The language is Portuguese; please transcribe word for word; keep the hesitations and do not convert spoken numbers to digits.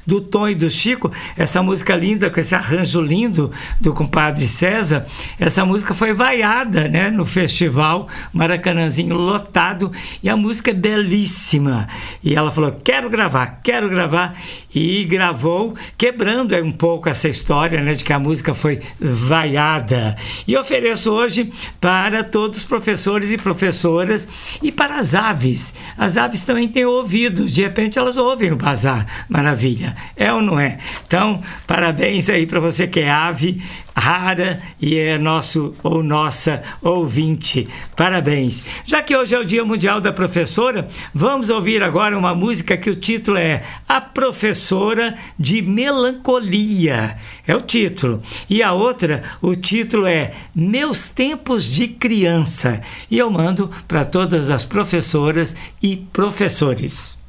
do Tom e do Chico, essa música linda, com esse arranjo lindo do compadre César, essa música foi vaiada, né, no festival, Maracanãzinho lotado, e a música é belíssima. E ela falou, quero gravar, quero gravar, e gravou, quebrando um pouco essa história, né, de que a música foi vaiada. E ofereço hoje para todos os professores e professoras e para as aves. As aves também têm ouvidos, de repente elas ouvem o Bazar. Maravilha, é ou não é? Então, parabéns aí para você que é ave rara e é nosso ou nossa ouvinte. Parabéns. Já que hoje é o Dia Mundial da Professora, vamos ouvir agora uma música que o título é A Professora de Melancolia. É o título. E a outra, o título é Meus Tempos de Criança. E eu mando para todas as professoras e professores.